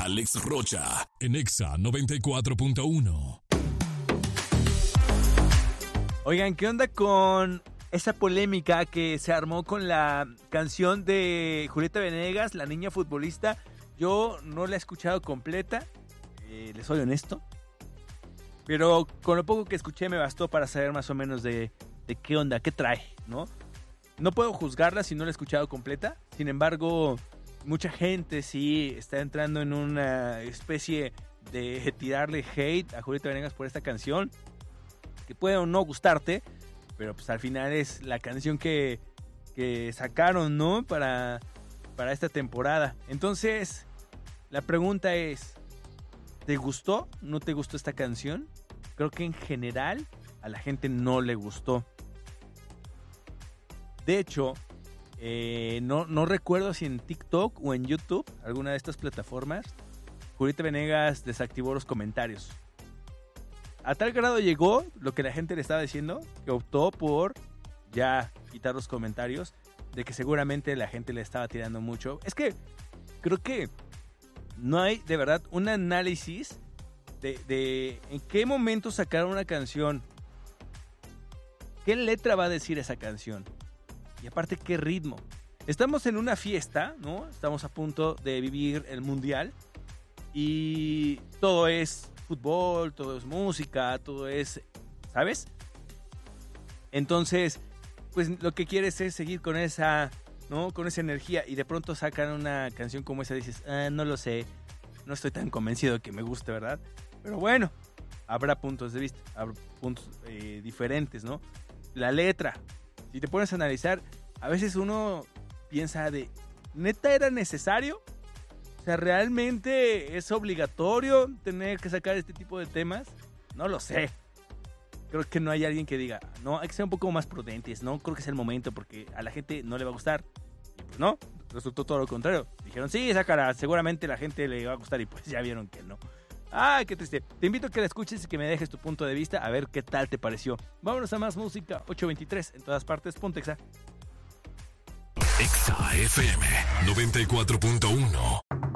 Alex Rocha, en Exa 94.1. Oigan, ¿qué onda con esa polémica que se armó con la canción de Julieta Venegas, La Niña Futbolista? Yo no la he escuchado completa, les soy honesto, pero con lo poco que escuché me bastó para saber más o menos de qué onda, qué trae, ¿no? No puedo juzgarla si no la he escuchado completa, sin embargo, mucha gente sí está entrando en una especie de tirarle hate a Julieta Venegas por esta canción, que puede o no gustarte, pero pues al final es la canción que sacaron, ¿no? Para esta temporada. Entonces, la pregunta es, ¿te gustó? ¿No te gustó esta canción? Creo que en general a la gente no le gustó. De hecho, no recuerdo si en TikTok o en YouTube, alguna de estas plataformas, Julieta Venegas desactivó los comentarios. A tal grado llegó lo que la gente le estaba diciendo, que optó por ya quitar los comentarios, de que seguramente la gente le estaba tirando mucho. Es que creo que no hay de verdad un análisis de en qué momento sacaron una canción, qué letra va a decir esa canción. Y aparte, ¿qué ritmo? Estamos en una fiesta, ¿no? Estamos a punto de vivir el mundial. Y todo es fútbol, todo es música, todo es... ¿Sabes? Entonces, pues lo que quieres es seguir con esa, ¿no? Con esa energía. Y de pronto sacan una canción como esa y dices, no lo sé. No estoy tan convencido de que me guste, ¿verdad? Pero bueno, habrá puntos de vista, habrá puntos diferentes, ¿no? La letra. Si te pones a analizar, a veces uno piensa de, ¿neta era necesario? O sea, ¿realmente es obligatorio tener que sacar este tipo de temas? No lo sé. Creo que no hay alguien que diga, no, hay que ser un poco más prudentes, no creo que es el momento porque a la gente no le va a gustar. Y pues no, resultó todo lo contrario. Dijeron, sí, sácala, seguramente a la gente le va a gustar y pues ya vieron que no. ¡Ah, qué triste! Te invito a que la escuches y que me dejes tu punto de vista, a ver qué tal te pareció. Vámonos a más música, 823, en todas partes, ponte Exa. Exa FM 94.1.